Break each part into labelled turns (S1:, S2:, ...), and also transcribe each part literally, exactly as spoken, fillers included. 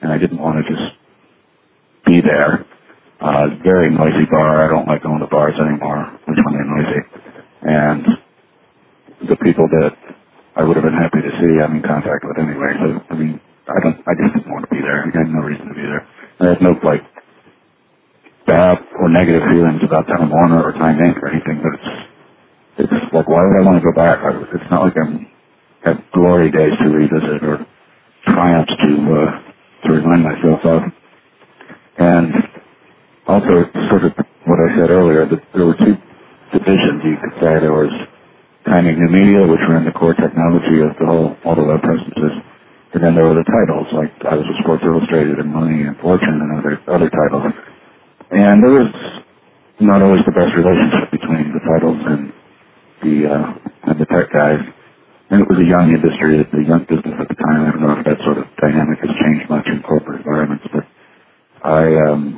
S1: and I didn't want to just be there. Uh, very noisy bar. I don't like going to bars anymore when they're noisy. And the people that I would have been happy to see, I'm in contact with anyway. So, I mean, I don't, I just didn't want to be there. I had no reason to be there. I had no, like, bad or negative feelings about Time Warner or Time Incorporated or anything, but it's, it's like, why would I want to go back? I, it's not like I'm have glory days to revisit or triumphs to, uh, to remind myself of. And also, sort of what I said earlier, that there were two divisions, you could say. There was Timing New Media, which were in the core technology of the whole, all the web presences. And then there were the titles, like I was with Sports Illustrated and Money and Fortune and other, other titles. And there was not always the best relationship between the titles and the, uh, and the tech guys. And it was a young industry, a young business at the time. I don't know if that sort of dynamic has changed much in corporate environments, but I, um,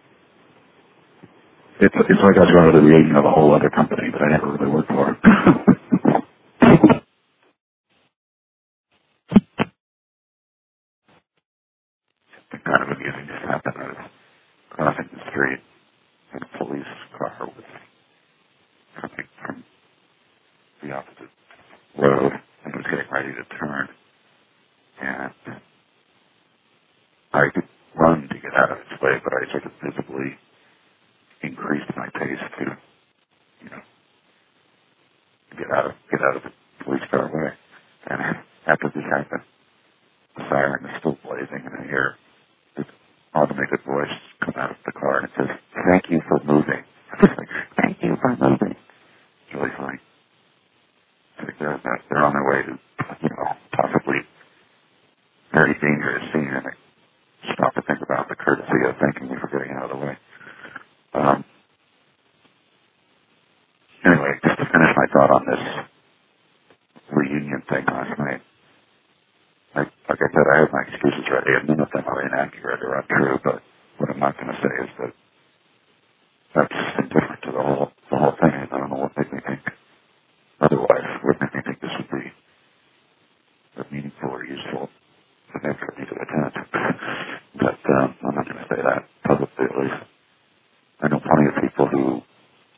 S1: it's, it's like I was going to the reunion of a whole other company that I never really worked for. It kind of amusing just happened. I was crossing the street in a police car with coming from the opposite road and was getting ready to turn. And I could run to get out of its way, but I sort of visibly increased my pace to, you know, get out of get out of the police car way. And after this happened, the siren is still blazing, and I hear this automated voice come out of the car and it says, "Thank you for moving." Like, "Thank you for moving." It's really funny. I think they're, they're on their way to, you know, possibly very dangerous scene, and I stop to think about the courtesy of thanking me for getting out of the way. Um, anyway, just to finish my thought on this reunion thing last night, I, like I said, I had my excuses ready, and none of them are inaccurate or untrue, but